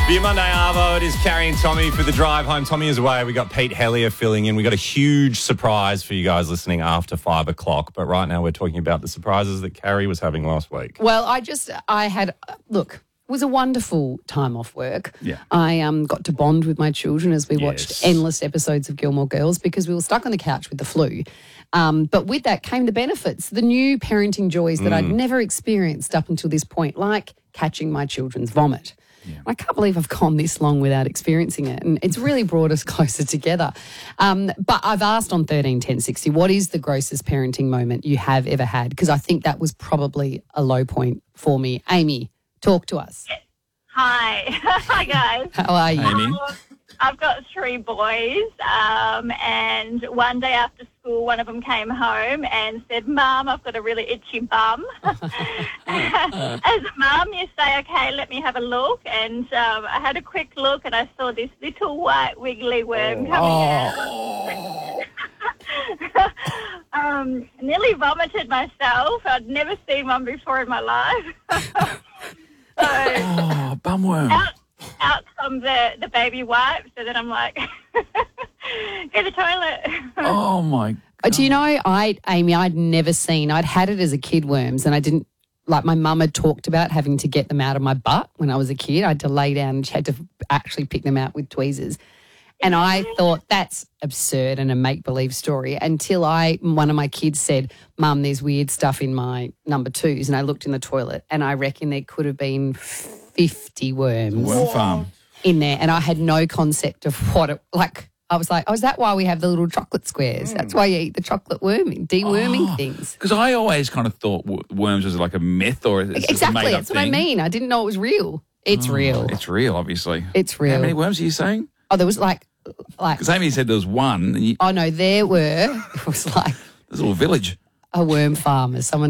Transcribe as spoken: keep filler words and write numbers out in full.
Beer Monday Arvo, it is Carrie and Tommy for the drive home. Tommy is away. We got Pete Hellier filling in. We got a huge surprise for you guys listening after five o'clock. But right now we're talking about the surprises that Carrie was having last week. Well, I just, I had, look, it was a wonderful time off work. Yeah. I um, got to bond with my children as we Yes. watched endless episodes of Gilmore Girls because we were stuck on the couch with the flu. Um, but with that came the benefits, the new parenting joys that Mm. I'd never experienced up until this point, like catching my children's vomit. Yeah. I can't believe I've gone this long without experiencing it, and it's really brought us closer together. Um, but I've asked on thirteen ten sixty, what is the grossest parenting moment you have ever had? Because I think that was probably a low point for me. Amy, talk to us. Hi. Hi, guys. How are you? Amy? Um, I've got three boys, um, and one day after school, one of them came home and said, Mum, I've got a really itchy bum. As a mum, you say, okay, let me have a look. And um, I had a quick look and I saw this little white wiggly worm coming out. um, nearly vomited myself. I'd never seen one before in my life. so, Oh, bumworm. out, out come the, the baby wipes, and then I'm like, go to the toilet. Oh, my God. Uh, Do you know, I, Amy, I'd never seen, I'd had it as a kid, worms, and I didn't, like my mum had talked about having to get them out of my butt when I was a kid. I had to lay down and she had to actually pick them out with tweezers. And I thought that's absurd and a make-believe story until I, one of my kids said, Mum, there's weird stuff in my number twos. And I looked in the toilet and I reckon there could have been fifty worms Worm farm. in there. And I had no concept of what it, like, I was like, oh, is that why we have the little chocolate squares? That's why you eat the chocolate worming, deworming Oh, things. Because I always kind of thought w- worms was like a myth or it's just a Exactly, made-up that's what I thing. mean. I didn't know it was real. It's Oh, real. It's real, obviously. It's real. How many worms are you saying? Oh, there was like, like, Because Amy said there was one. And you, oh no, there were, it was like there's a little village. a worm farm, as someone